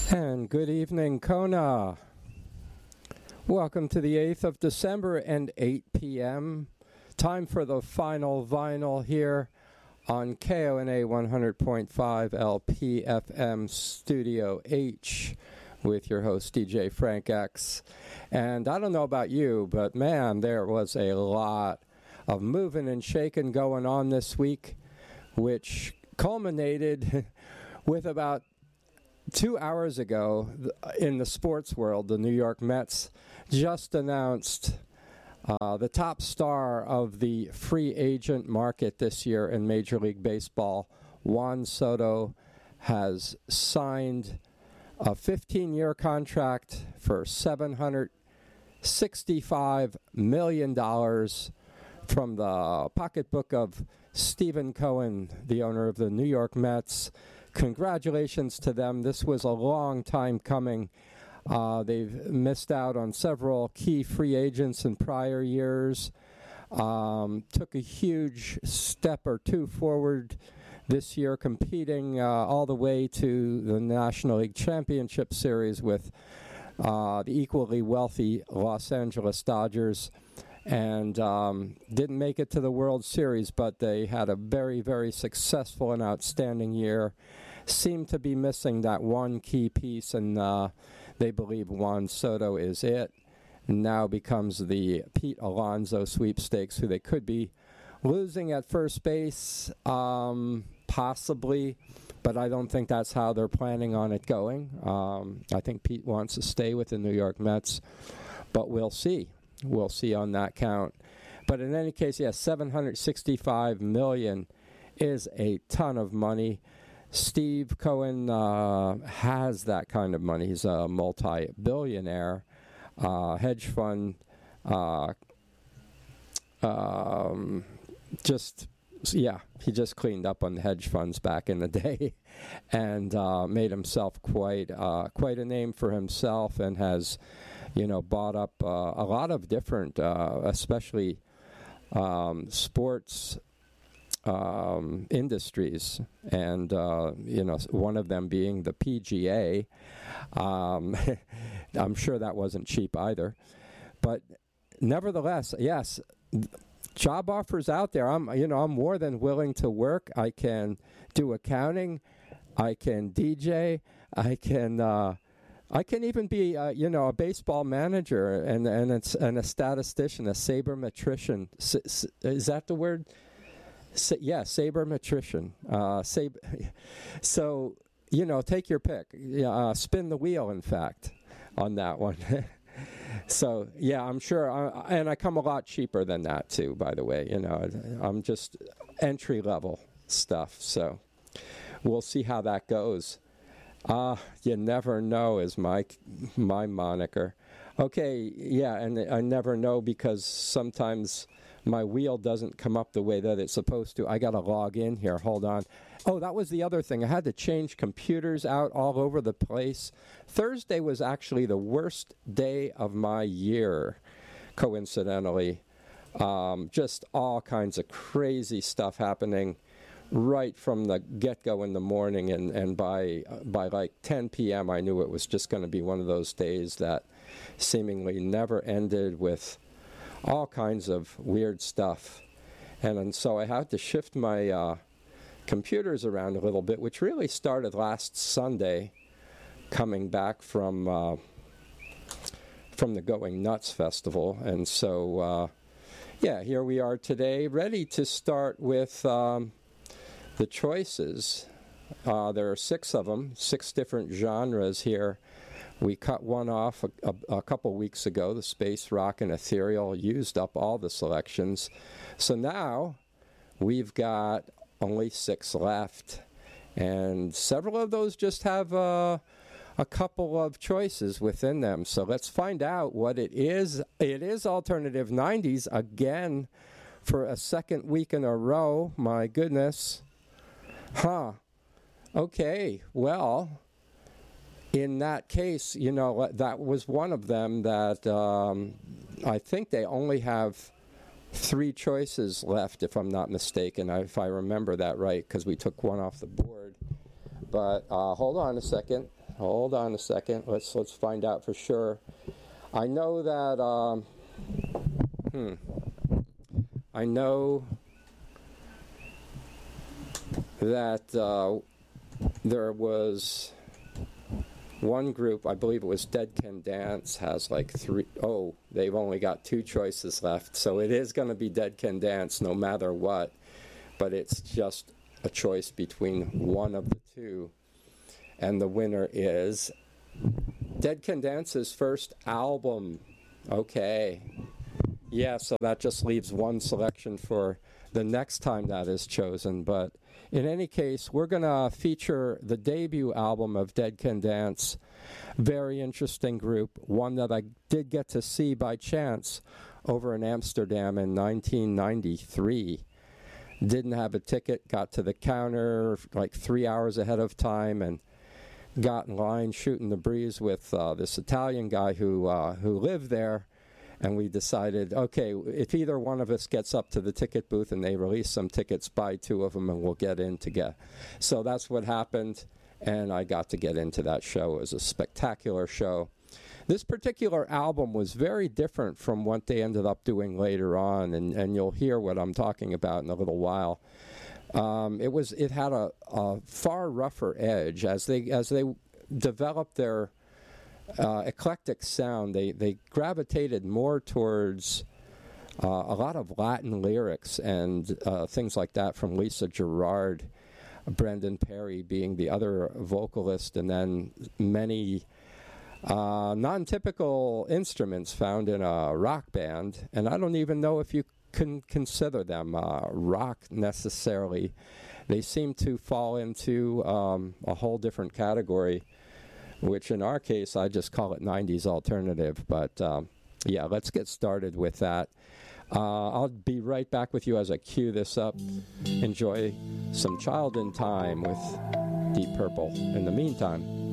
And good evening, Kona. Welcome to the 8th of December and 8 p.m. Time for the final vinyl here on KONA 100.5 LPFM Studio H with your host DJ Frank X. And I don't know about you, but man, there was a lot of moving and shaking going on this week, which culminated with about 2 hours ago in the sports world. The New York Mets just announced the top star of the free agent market this year in Major League Baseball. Juan Soto has signed a 15-year contract for $765 million from the pocketbook of Stephen Cohen, the owner of the New York Mets. Congratulations to them. This was a long time coming. They've missed out on several key free agents in prior years. Took a huge step or two forward this year, competing all the way to the National League Championship Series with the equally wealthy Los Angeles Dodgers. And didn't make it to the World Series, but they had a very, very successful and outstanding year. Seemed to be missing that one key piece, and they believe Juan Soto is it. Now becomes the Pete Alonso sweepstakes, who they could be losing at first base, possibly, but I don't think that's how they're planning on it going. I think Pete wants to stay with the New York Mets, but we'll see. We'll see on that count. But in any case, yes, $765 million is a ton of money. Steve Cohen has that kind of money. He's a multi-billionaire hedge fund. He just cleaned up on the hedge funds back in the day, and made himself quite a name for himself, and has, bought up a lot of different, especially sports industries, and one of them being the PGA. I'm sure that wasn't cheap either, but nevertheless, yes, job offers out there. I'm more than willing to work. I can do accounting, I can DJ, I can even be a baseball manager and a statistician, a sabermetrician. Is that the word? Sabermetrician. So, take your pick. Spin the wheel, in fact, on that one. So, yeah, I'm sure. And I come a lot cheaper than that, too, by the way. I'm just entry-level stuff. So we'll see how that goes. You never know is my moniker. Okay, yeah, and I never know because sometimes my wheel doesn't come up the way that it's supposed to. I got to log in here. Hold on. Oh, that was the other thing. I had to change computers out all over the place. Thursday was actually the worst day of my year, coincidentally. Just all kinds of crazy stuff happening right from the get-go in the morning, and by like 10 p.m. I knew it was just going to be one of those days that seemingly never ended with all kinds of weird stuff. And so I had to shift my computers around a little bit, which really started last Sunday, coming back from the Going Nuts Festival. And so, here we are today, ready to start with the choices. There are 6 of them, 6 different genres here. We cut one off a couple weeks ago. The space, rock, and ethereal used up all the selections. So now we've got only 6 left. And several of those just have a couple of choices within them. So let's find out what it is. It is Alternative 90s again for a second week in a row. My goodness. Okay, well, in that case, that was one of them that I think they only have 3 choices left, if I'm not mistaken, if I remember that right, because we took one off the board. But hold on a second. Hold on a second. Let's find out for sure. I know that. I know that there was one group, I believe it was Dead Can Dance, has like they've only got 2 choices left. So it is going to be Dead Can Dance no matter what. But it's just a choice between one of the 2. And the winner is Dead Can Dance's first album. Okay. Yeah, so that just leaves one selection for the next time that is chosen. But in any case, we're going to feature the debut album of Dead Can Dance. Very interesting group. One that I did get to see by chance over in Amsterdam in 1993. Didn't have a ticket, got to the counter like 3 hours ahead of time and got in line shooting the breeze with this Italian guy who lived there. And we decided, okay, if either one of us gets up to the ticket booth and they release some tickets, buy 2 of them and we'll get in together. So that's what happened, and I got to get into that show. It was a spectacular show. This particular album was very different from what they ended up doing later on, and you'll hear what I'm talking about in a little while. It had a far rougher edge as they developed their eclectic sound. They gravitated more towards a lot of Latin lyrics and things like that from Lisa Gerrard, Brendan Perry being the other vocalist, and then many non-typical instruments found in a rock band. And I don't even know if you can consider them rock necessarily. They seem to fall into a whole different category, which in our case, I just call it 90s alternative. But yeah, let's get started with that. I'll be right back with you as I cue this up. Enjoy some Child in Time with Deep Purple in the meantime.